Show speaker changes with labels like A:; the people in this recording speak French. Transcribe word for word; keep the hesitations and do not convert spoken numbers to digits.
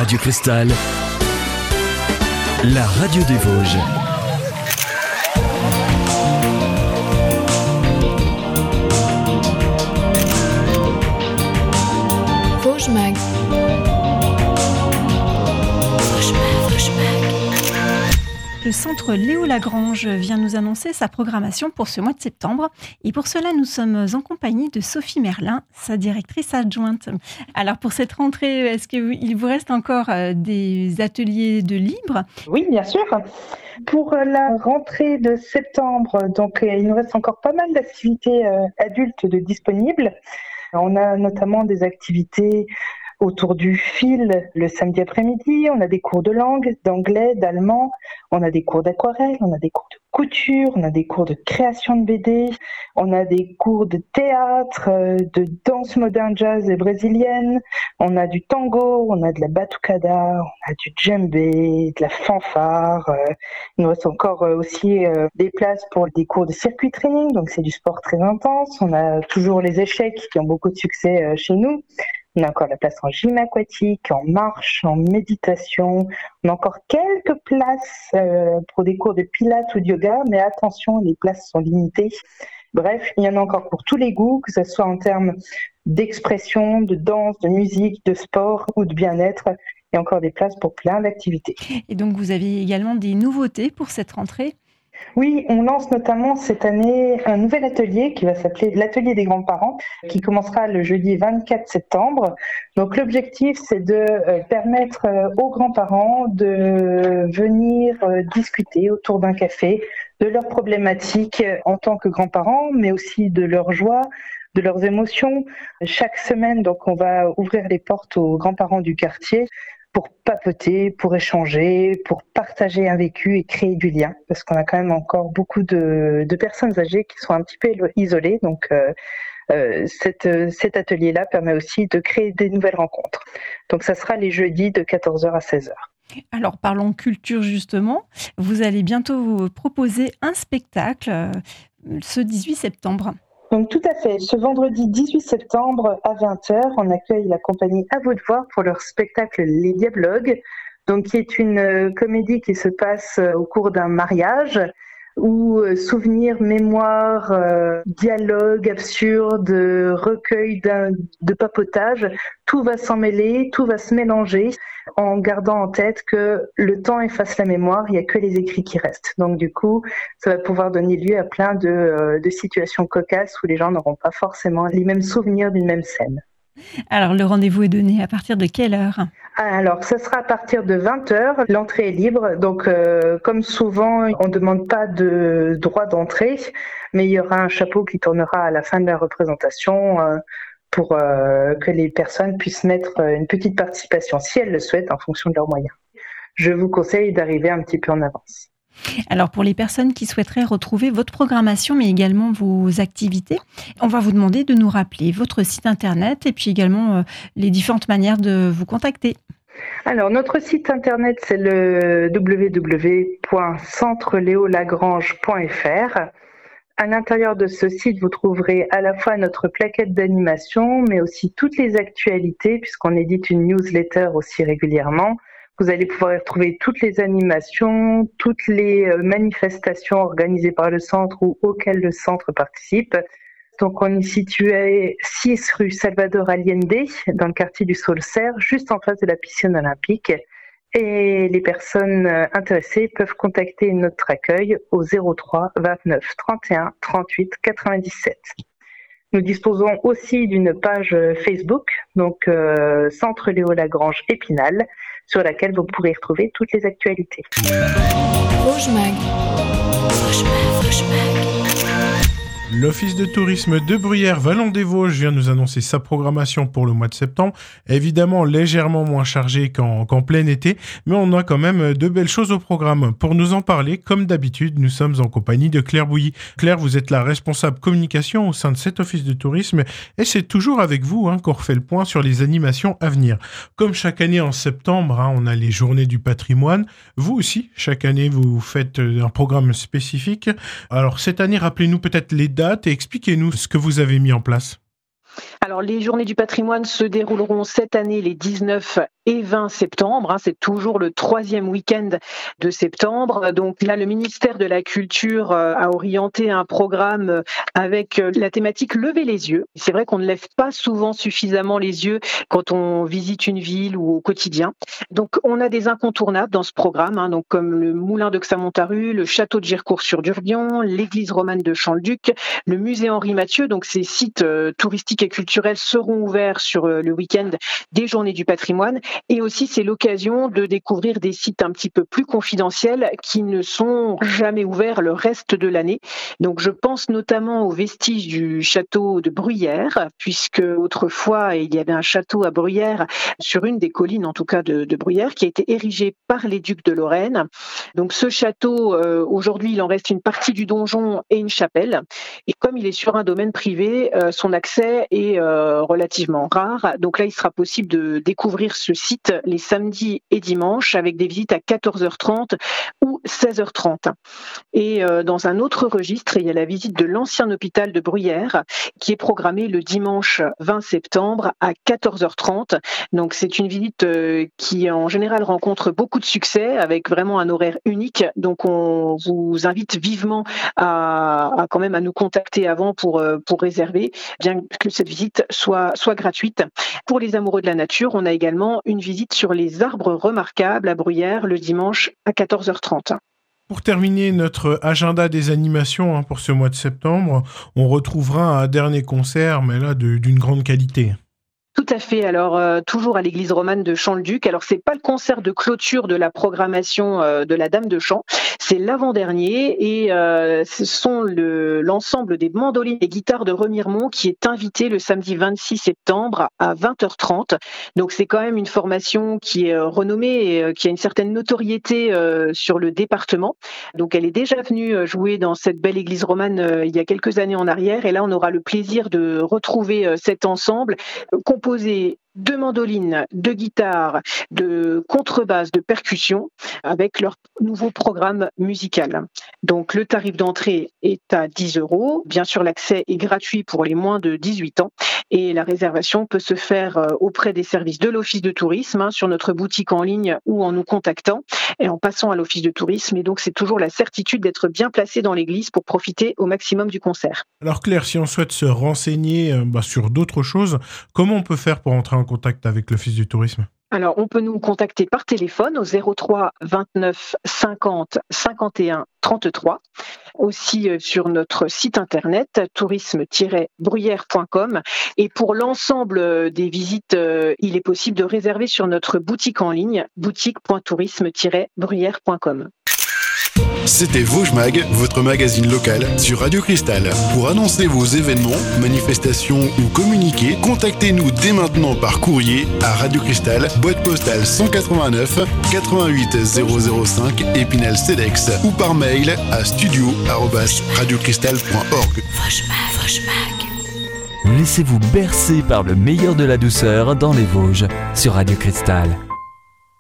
A: Radio Cristal, la radio des Vosges.
B: Vosges Mag.
C: Le centre Léo Lagrange vient nous annoncer sa programmation pour ce mois de septembre. Et pour cela, nous sommes en compagnie de Sophie Merlin, sa directrice adjointe. Alors pour cette rentrée, est-ce qu'il vous reste encore des ateliers de libre ?
D: Oui, bien sûr. Pour la rentrée de septembre, donc il nous reste encore pas mal d'activités adultes de disponibles. On a notamment des activités autour du fil le samedi après-midi, on a des cours de langue, d'anglais, d'allemand, on a des cours d'aquarelle, on a des cours de couture, on a des cours de création de B D, on a des cours de théâtre, de danse moderne jazz et brésilienne, on a du tango, on a de la batucada, on a du djembé, de la fanfare. Il nous reste encore aussi des places pour des cours de circuit training, donc c'est du sport très intense. On a toujours les échecs qui ont beaucoup de succès chez nous. On a encore la place en gym aquatique, en marche, en méditation. On a encore quelques places euh, pour des cours de pilates ou de yoga, mais attention, les places sont limitées. Bref, il y en a encore pour tous les goûts, que ce soit en termes d'expression, de danse, de musique, de sport ou de bien-être. Il y a encore des places pour plein d'activités.
C: Et donc, vous avez également des nouveautés pour cette rentrée ?
D: Oui, on lance notamment cette année un nouvel atelier qui va s'appeler l'atelier des grands-parents, qui commencera le jeudi vingt-quatre septembre. Donc l'objectif, c'est de permettre aux grands-parents de venir discuter autour d'un café de leurs problématiques en tant que grands-parents, mais aussi de leurs joies, de leurs émotions. Chaque semaine, donc, on va ouvrir les portes aux grands-parents du quartier pour papoter, pour échanger, pour partager un vécu et créer du lien, parce qu'on a quand même encore beaucoup de, de personnes âgées qui sont un petit peu isolées, donc euh, euh, cette, cet atelier-là permet aussi de créer des nouvelles rencontres. Donc ça sera les jeudis de quatorze heures à seize heures.
C: Alors parlons culture justement, vous allez bientôt vous proposer un spectacle euh, ce dix-huit septembre.
D: Donc tout à fait, ce vendredi dix-huit septembre à vingt heures, on accueille la compagnie À vous de voir pour leur spectacle Les Diablogues, donc qui est une euh, comédie qui se passe euh, au cours d'un mariage, où euh, souvenirs, mémoires, euh, dialogues absurdes, recueils de papotage, tout va s'en mêler, tout va se mélanger, en gardant en tête que le temps efface la mémoire, il n'y a que les écrits qui restent. Donc du coup, ça va pouvoir donner lieu à plein de, euh, de situations cocasses où les gens n'auront pas forcément les mêmes souvenirs d'une même scène.
C: Alors le rendez-vous est donné à partir de quelle heure ?
D: Alors, ce sera à partir de vingt heures, l'entrée est libre, donc euh, comme souvent, on ne demande pas de droit d'entrée, mais il y aura un chapeau qui tournera à la fin de la représentation euh, pour euh, que les personnes puissent mettre une petite participation, si elles le souhaitent, en fonction de leurs moyens. Je vous conseille d'arriver un petit peu en avance.
C: Alors pour les personnes qui souhaiteraient retrouver votre programmation mais également vos activités, on va vous demander de nous rappeler votre site internet et puis également euh, les différentes manières de vous contacter.
D: Alors notre site internet c'est le w w w point centre léo lagrange point f r. À l'intérieur de ce site, vous trouverez à la fois notre plaquette d'animation mais aussi toutes les actualités puisqu'on édite une newsletter aussi régulièrement. Vous allez pouvoir y retrouver toutes les animations, toutes les manifestations organisées par le centre ou auxquelles le centre participe. Donc on est situé six rue Salvador Allende, dans le quartier du Saulcerre, juste en face de la piscine olympique. Et les personnes intéressées peuvent contacter notre accueil au zéro trois vingt-neuf trente et un trente-huit quatre-vingt-dix-sept. Nous disposons aussi d'une page Facebook, donc euh, Centre Léo Lagrange Épinal, sur laquelle vous pourrez retrouver toutes les actualités.
B: Vosges Mag. Vosges Mag, Vosges Mag.
E: L'Office de tourisme de Bruyères-Vallon des Vosges vient nous annoncer sa programmation pour le mois de septembre. Évidemment, légèrement moins chargée qu'en, qu'en plein été, mais on a quand même de belles choses au programme. Pour nous en parler, comme d'habitude, nous sommes en compagnie de Claire Bouilly. Claire, vous êtes la responsable communication au sein de cet Office de tourisme et c'est toujours avec vous hein, qu'on refait le point sur les animations à venir. Comme chaque année en septembre, hein, on a les journées du patrimoine. Vous aussi, chaque année, vous faites un programme spécifique. Alors cette année, rappelez-nous peut-être les dates et expliquez-nous ce que vous avez mis en place.
F: Alors, les Journées du patrimoine se dérouleront cette année les dix-neuf
A: et vingt septembre. Hein, c'est toujours le troisième week-end de septembre. Donc là, le ministère de la Culture a orienté un programme avec la thématique Lever les yeux. C'est vrai qu'on ne lève pas souvent suffisamment les yeux quand on visite une ville ou au quotidien. Donc on a des incontournables dans ce programme, hein, donc comme le moulin de Xamontaru, le château de Gircourt-sur-Durbion, l'église romane de Champ-le-Duc, le musée Henri Mathieu. Donc ces sites euh, touristiques et culturels seront ouverts sur euh, le week-end des Journées du patrimoine. Et aussi c'est l'occasion de découvrir des sites un petit peu plus confidentiels qui ne sont jamais ouverts le reste de l'année. Donc je pense notamment aux vestiges du château de Bruyères, puisque autrefois il y avait un château à Bruyères, sur une des collines en tout cas de, de Bruyères, qui a été érigé par les ducs de Lorraine. Donc ce château, euh, aujourd'hui il en reste une partie du donjon et une chapelle. Et comme il est sur un domaine privé, euh, son accès est euh, relativement rare. Donc là il sera possible de découvrir ce site les samedis et dimanches avec des visites à quatorze heures trente ou seize heures trente. Et euh, dans un autre registre, il y a la visite de l'ancien hôpital de Bruyères qui est programmée le dimanche vingt septembre à quatorze heures trente. Donc c'est une visite euh, qui en général rencontre beaucoup de succès avec vraiment un horaire unique. Donc on vous invite vivement à, à quand même à nous contacter avant pour, euh, pour réserver, bien que cette visite soit, soit gratuite. Pour les amoureux de la nature, on a également une visite sur les arbres remarquables à Bruyères le dimanche à quatorze heures trente.
E: Pour terminer notre agenda des animations hein, pour ce mois de septembre, on retrouvera un dernier concert, mais là de, d'une grande qualité.
A: Tout à fait. Alors euh, toujours à l'église romane de Champ-le-Duc. Alors c'est pas le concert de clôture de la programmation euh, de la Dame de Champ, c'est l'avant-dernier et euh, ce sont le, l'ensemble des mandolines et guitares de Remiremont qui est invité le samedi vingt-six septembre à vingt heures trente. Donc c'est quand même une formation qui est euh, renommée et euh, qui a une certaine notoriété euh, sur le département. Donc elle est déjà venue euh, jouer dans cette belle église romane euh, il y a quelques années en arrière et là on aura le plaisir de retrouver euh, cet ensemble euh, composé de mandolines, de guitares, de contrebasses, de percussions, avec leur nouveau programme musical. Donc le tarif d'entrée est à dix euros. Bien sûr, l'accès est gratuit pour les moins de dix-huit ans et la réservation peut se faire auprès des services de l'Office de tourisme, hein, sur notre boutique en ligne ou en nous contactant et en passant à l'Office de tourisme. Et donc c'est toujours la certitude d'être bien placé dans l'église pour profiter au maximum du concert.
E: Alors Claire, si on souhaite se renseigner euh, bah, sur d'autres choses, comment on peut faire pour entrer en contact avec l'Office du tourisme ?
A: Alors, on peut nous contacter par téléphone au zéro trois vingt-neuf cinquante cinquante et un trente-trois. Aussi euh, sur notre site internet tourisme tiret bruyères point com. Et pour l'ensemble des visites, euh, il est possible de réserver sur notre boutique en ligne boutique point tourisme tiret bruyères point com.
F: C'était Vosges Mag, votre magazine local sur Radio Cristal. Pour annoncer vos événements, manifestations ou communiquer, contactez-nous dès maintenant par courrier à Radio Cristal, boîte postale cent quatre-vingt-neuf quatre-vingt-huit zéro zéro cinq Épinal-Cedex ou par mail à studio arobase radiocristal point org.
B: Vosges Mag, Vosges Mag.
G: Laissez-vous bercer par le meilleur de la douceur dans les Vosges sur Radio Cristal.